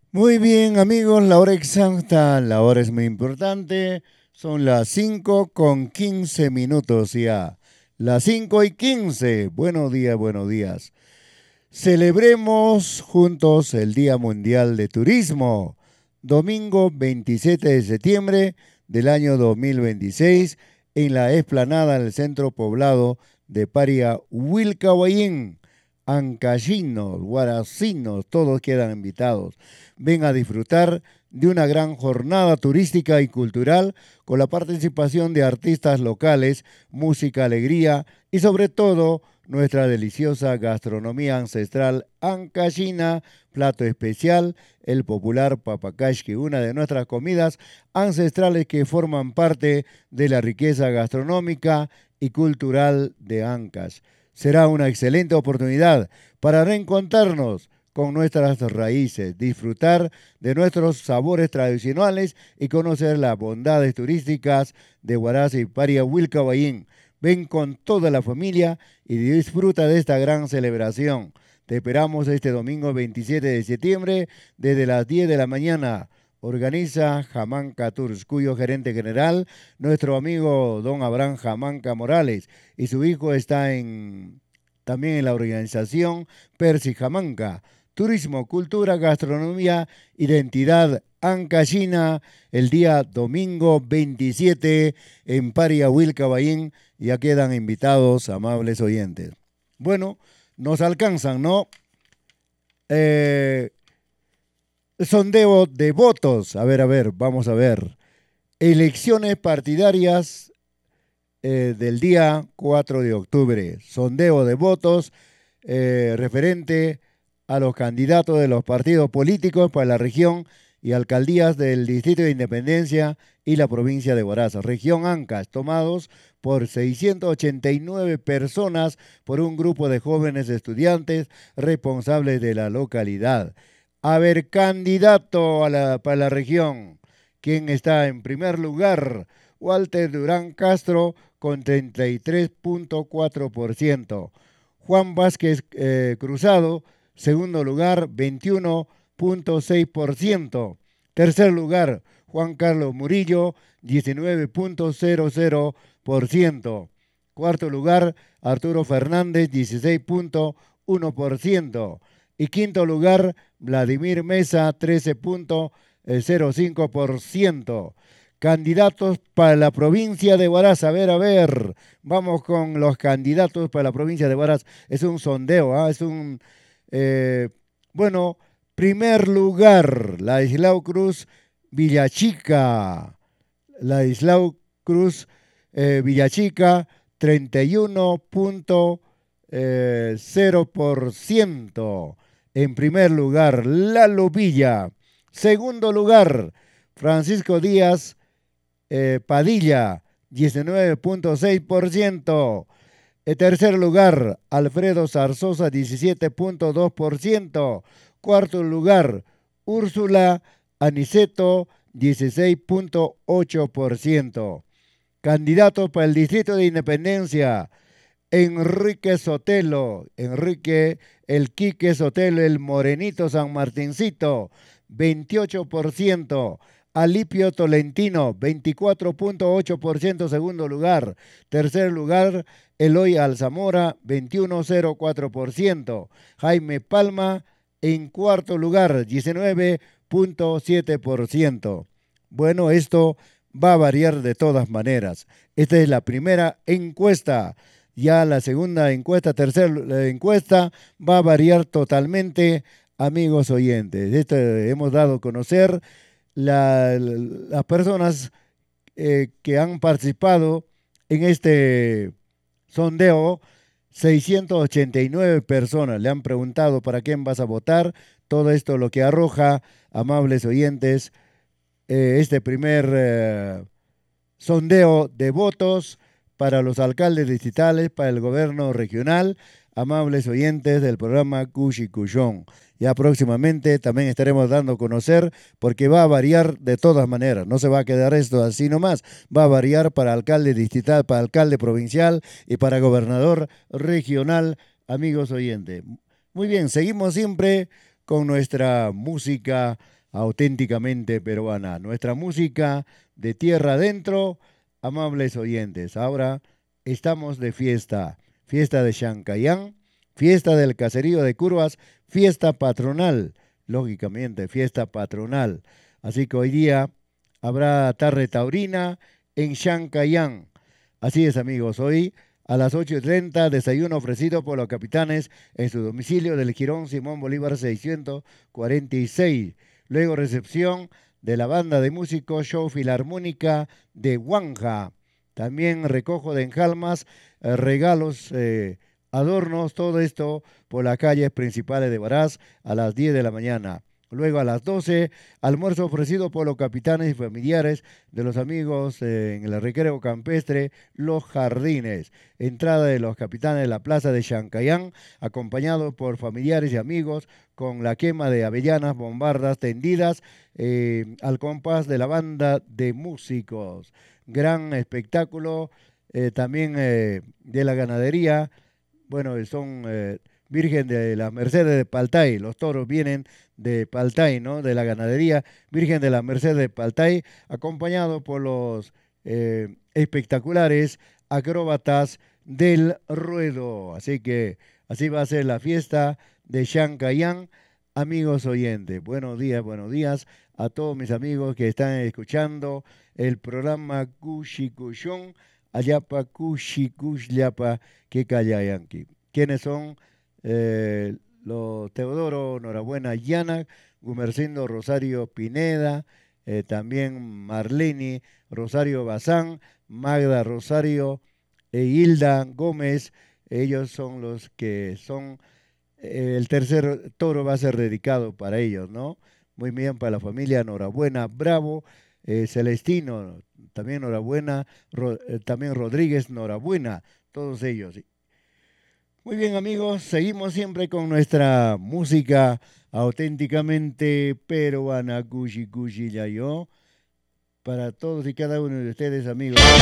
Muy bien, amigos, la hora exacta, la hora es muy importante. Son las 5:15 ya. Las 5:15. Buenos días, buenos días. Celebremos juntos el Día Mundial de Turismo. Domingo 27 de septiembre del año 2026 en la explanada del centro poblado de Paria, Wilcahuayín. Ancayinos, guaracinos, todos quedan invitados. Ven a disfrutar de una gran jornada turística y cultural con la participación de artistas locales, música, alegría y sobre todo nuestra deliciosa gastronomía ancestral ancashina, plato especial, el popular papakashki, una de nuestras comidas ancestrales que forman parte de la riqueza gastronómica y cultural de Ancash. Será una excelente oportunidad para reencontrarnos con nuestras raíces, disfrutar de nuestros sabores tradicionales y conocer las bondades turísticas de Huaraz y Paria Wilcahuayín. Ven con toda la familia y disfruta de esta gran celebración. Te esperamos este domingo 27 de septiembre desde las 10 de la mañana. Organiza Jamanca Tours, cuyo gerente general, nuestro amigo don Abraham Jamanca Morales, y su hijo está también en la organización Percy Jamanca. Turismo, cultura, gastronomía, identidad ancashina, el día domingo 27 en Paria, Wilcahuayín. Ya quedan invitados, amables oyentes. Bueno, nos alcanzan, ¿no? Eh, Sondeo de votos. A ver, vamos a ver. Elecciones partidarias del día 4 de octubre. Sondeo de votos referente a los candidatos de los partidos políticos para la región y alcaldías del Distrito de Independencia y la provincia de Huaraz. Región Ancash, tomados por 689 personas por un grupo de jóvenes estudiantes responsables de la localidad. A ver, candidato para la región. ¿Quién está en primer lugar? Walter Durán Castro con 33.4%. Juan Vázquez Cruzado, segundo lugar, 21.6%. Tercer lugar, Juan Carlos Murillo, 19.00%. Cuarto lugar, Arturo Fernández, 16.1%. Y quinto lugar, Vladimir Mesa, 13.05%. Candidatos para la provincia de Huaraz. A ver, vamos con los candidatos para la provincia de Huaraz. Es un sondeo, ¿ah? Es un, eh, bueno, primer lugar, Ladislao Cruz Villachica. Ladislao Cruz Villachica, 31.0%. En primer lugar, Lalo Villa. Segundo lugar, Francisco Díaz Padilla, 19.6%. En tercer lugar, Alfredo Zarzosa, 17.2%. Cuarto lugar, Úrsula Aniceto, 16.8%. Candidatos para el Distrito de Independencia, Enrique Sotelo, Enrique el Quique Sotelo, el Morenito San Martincito, 28%. Alipio Tolentino, 24.8%, segundo lugar. Tercer lugar, Eloy Alzamora, 21.04%. Jaime Palma, en cuarto lugar, 19.7%. Bueno, esto va a variar de todas maneras. Esta es la primera encuesta. Ya la segunda encuesta, tercera encuesta, va a variar totalmente, amigos oyentes. Esto hemos dado a conocer las personas que han participado en este sondeo. 689 personas le han preguntado para quién vas a votar. Todo esto lo que arroja, amables oyentes, este primer sondeo de votos para los alcaldes distritales, para el gobierno regional, amables oyentes del programa Cushi Cushón. Ya próximamente también estaremos dando a conocer porque va a variar de todas maneras. No se va a quedar esto así nomás. Va a variar para alcalde distrital, para alcalde provincial y para gobernador regional, amigos oyentes. Muy bien, seguimos siempre con nuestra música auténticamente peruana. Nuestra música de tierra adentro, amables oyentes. Ahora estamos de fiesta. Fiesta de Chancayán, fiesta del caserío de Curvas, fiesta patronal. Lógicamente, fiesta patronal. Así que hoy día habrá tarde taurina en Chancayán. Así es, amigos. Hoy a las 8:30, desayuno ofrecido por los capitanes en su domicilio del Jirón Simón Bolívar 646. Luego recepción de la banda de músicos Show Filarmónica de Huanja. También recojo de enjalmas, regalos, adornos, todo esto por las calles principales de Huaraz a las 10 de la mañana. Luego a las 12, almuerzo ofrecido por los capitanes y familiares de los amigos en el recreo campestre Los Jardines. Entrada de los capitanes de la plaza de Chancayán, acompañado por familiares y amigos, con la quema de avellanas, bombardas tendidas al compás de la banda de músicos. Gran espectáculo también de la ganadería. Bueno, son Virgen de la Mercedes de Paltay. Los toros vienen de Paltay, ¿no? De la ganadería Virgen de la Mercedes de Paltay, acompañado por los espectaculares acróbatas del ruedo. Así que así va a ser la fiesta de Chancayán, amigos oyentes. Buenos días a todos mis amigos que están escuchando el programa Cushicuyón, Ayapa Cushicuyapa, que Callayanqui. ¿Quiénes son? Los Teodoro Norabuena Llana, Gumercindo Rosario Pineda, también Marlene Rosario Bazán, Magda Rosario e Hilda Gómez. Ellos son los que son, el tercer toro va a ser dedicado para ellos, ¿no? Muy bien, para la familia Norabuena Bravo, Celestino, también Norabuena, también Rodríguez Norabuena, todos ellos. Muy bien, amigos, seguimos siempre con nuestra música auténticamente peruana, Cushi Cushi Yayo, para todos y cada uno de ustedes, amigos.